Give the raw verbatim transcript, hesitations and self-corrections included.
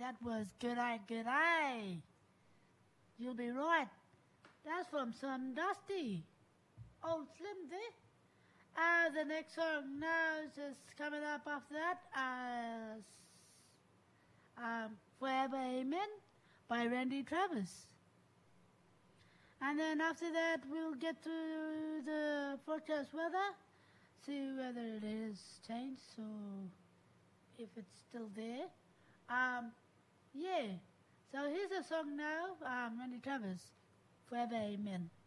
That was Good Eye, Good Eye. You'll be right. That's from some Dusty. Old Slim there. Uh, the next song now is just coming up after that. Uh, um, Forever Amen by Randy Travis. And then after that, we'll get to the forecast weather, see whether it is changed or if it's still there. Um, yeah. So here's a song now, um, Randy Travis, Forever Amen.